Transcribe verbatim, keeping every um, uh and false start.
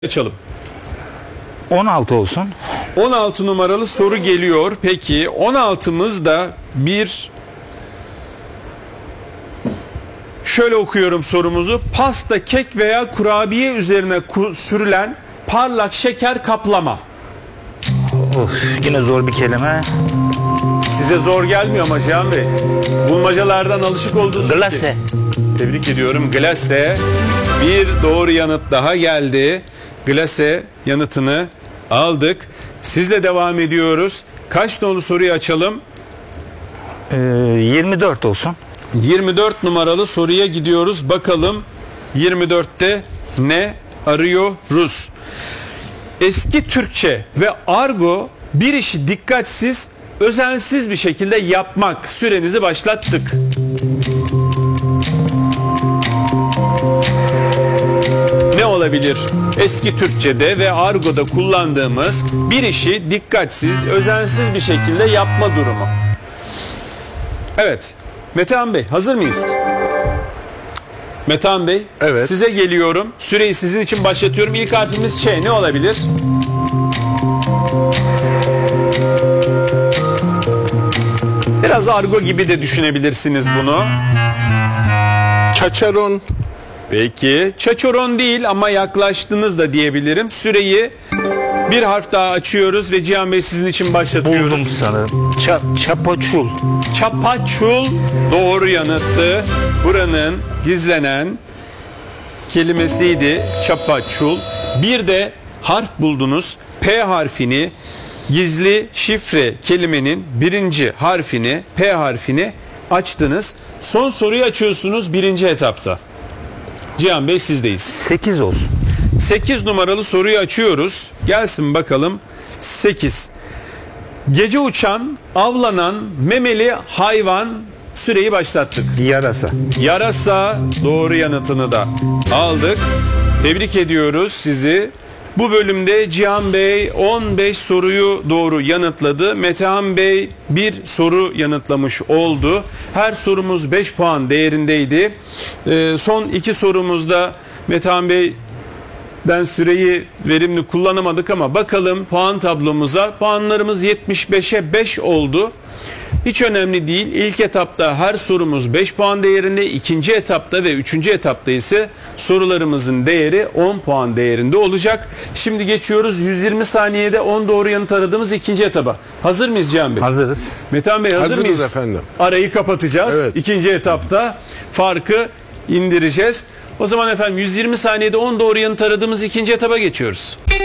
Açalım. on altı olsun. on altı numaralı soru geliyor. Peki on altımızda bir, şöyle okuyorum sorumuzu. Pasta, kek veya kurabiye üzerine ku- sürülen parlak şeker kaplama. Of, yine zor bir kelime. Size zor gelmiyor ama Cihan Bey. Bulmacalardan alışık olduğunuz için. Glase. Tebrik ediyorum. Glase. Bir doğru yanıt daha geldi. Glase yanıtını aldık. Sizle devam ediyoruz. Kaç nolu soruyu açalım? Ee, yirmi dört olsun. yirmi dört numaralı soruya gidiyoruz. Bakalım yirmi dörtte ne arıyoruz? Eski Türkçe ve argo bir işi dikkatsiz, özensiz bir şekilde yapmak. Sürenizi başlattık. Ne olabilir? Eski Türkçe'de ve argoda kullandığımız bir işi dikkatsiz, özensiz bir şekilde yapma durumu. Evet. Metehan Bey, hazır mıyız? Metehan Bey, Evet. size geliyorum. Süreyi sizin için başlatıyorum. İlk harfimiz Ç. Ne olabilir? Biraz argo gibi de düşünebilirsiniz bunu. Çaçaron. Peki, çaçoron değil ama yaklaştınız da diyebilirim. Süreyi bir harf daha açıyoruz ve Cihan Bey sizin için başlatıyoruz. Buldum sanırım. Ça çapaçul. Çapaçul doğru yanıttı. Buranın gizlenen kelimesiydi çapaçul. Bir de harf buldunuz. P harfini, gizli şifre kelimenin birinci harfini, P harfini açtınız. Son soruyu açıyorsunuz birinci etapta. Cihan Bey sizdeyiz. sekiz olsun. sekiz numaralı soruyu açıyoruz. Gelsin bakalım. sekiz. Gece uçan, avlanan, memeli hayvan. Süreyi başlattık. Yarasa. Yarasa doğru yanıtını da aldık. Tebrik ediyoruz sizi. Bu bölümde Cihan Bey on beş soruyu doğru yanıtladı. Metehan Bey bir soru yanıtlamış oldu. Her sorumuz beş puan değerindeydi. Ee, son iki sorumuzda Metehan Bey'den süreyi verimli kullanamadık ama bakalım puan tablomuza. Puanlarımız yetmiş beşe beş oldu. Hiç önemli değil. İlk etapta her sorumuz beş puan değerinde, ikinci etapta ve üçüncü etapta ise sorularımızın değeri on puan değerinde olacak. Şimdi geçiyoruz yüz yirmi saniyede on doğru yanıt aradığımız ikinci etaba. Hazır mıyız Cihan Bey? Hazırız. Metehan Bey hazır Hazırız mıyız? efendim. Arayı kapatacağız. Evet. İkinci etapta farkı indireceğiz. O zaman efendim yüz yirmi saniyede on doğru yanıt aradığımız ikinci etaba geçiyoruz.